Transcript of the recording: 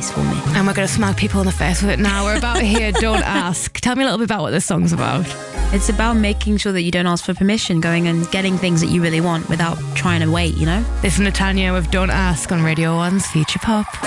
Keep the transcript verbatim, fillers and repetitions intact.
space for me. And we're going to smack people in the face with it now. We're about to hear Don't Ask. Tell me a little bit about what this song's about. It's about making sure that you don't ask for permission, going and getting things that you really want without trying to wait, you know? This is Natanya with Don't Ask on Radio one's Future Pop.